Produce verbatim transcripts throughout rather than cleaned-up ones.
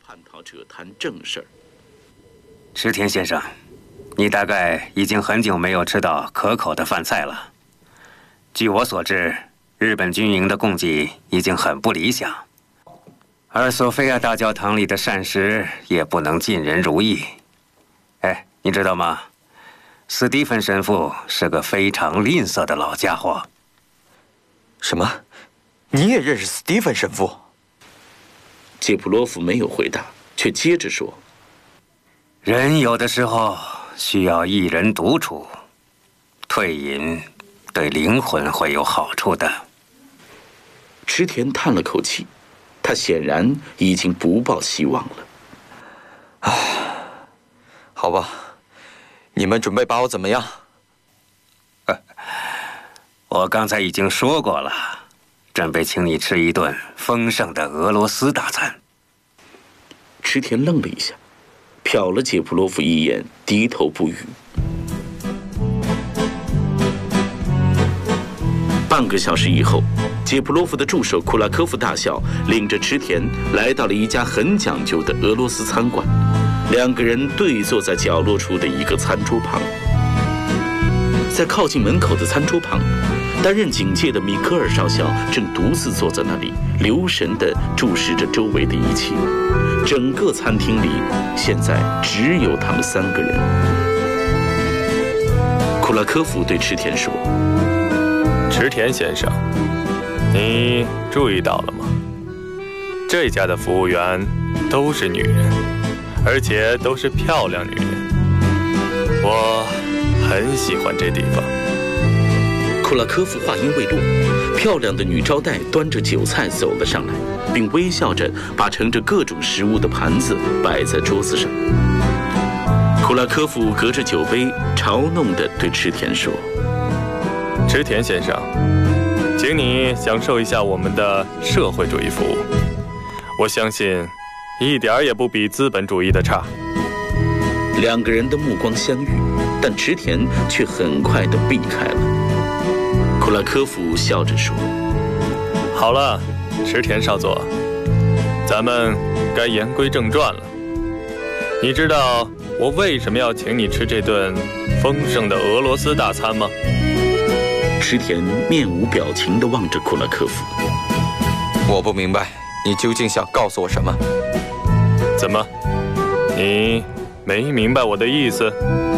叛逃者谈正事儿。 池田先生，你大概已经很久没有吃到可口的饭菜了。据我所知，日本军营的供给已经很不理想，而索菲亚大教堂里的膳食也不能尽人如意。哎，你知道吗？斯蒂芬神父是个非常吝啬的老家伙。 什么？你也认识斯蒂芬神父？ 杰普罗夫没有回答，却接着说：“ 人有的时候需要一人独处，退隐对灵魂会有好处的。” 池田叹了口气，他显然已经不抱希望了。 唉，好吧，你们准备把我怎么样？ 我刚才已经说过了，准备请你吃一顿丰盛的俄罗斯大餐。 池田愣了一下，瞟了杰普罗夫一眼，低头不语。半个小时以后，杰普罗夫的助手库拉科夫大校领着池田来到了一家很讲究的俄罗斯餐馆，两个人对坐在角落处的一个餐桌旁。在靠近门口的餐桌旁，担任警戒的米科尔少校正独自坐在那里，留神地注视着周围的一切。整个餐厅里现在只有他们三个人。库拉科夫对池田说：“ 池田先生，你注意到了吗？这家的服务员都是女人，而且都是漂亮女人。我很喜欢这地方。” 库拉科夫话音未落，漂亮的女招待端着酒菜走了上来，并微笑着把盛着各种食物的盘子摆在桌子上。库拉科夫隔着酒杯嘲弄地对池田说：“ 池田先生，请你享受一下我们的社会主义服务，我相信一点儿也不比资本主义的差。” 两个人的目光相遇，但池田却很快地避开了。库拉科夫笑着说：“ 好了，池田少佐，咱们该言归正传了。你知道我为什么要请你吃这顿丰盛的俄罗斯大餐吗？” 池田面无表情地望着库拉科夫。 我不明白，你究竟想告诉我什么？ 怎么，你没明白我的意思？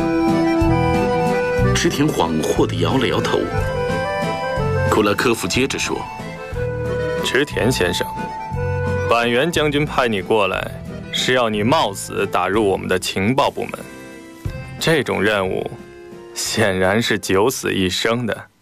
池田恍惚地摇了摇头。库拉科夫接着说：“ 池田先生，板垣将军派你过来，是要你冒死打入我们的情报部门。这种任务，显然是九死一生的。”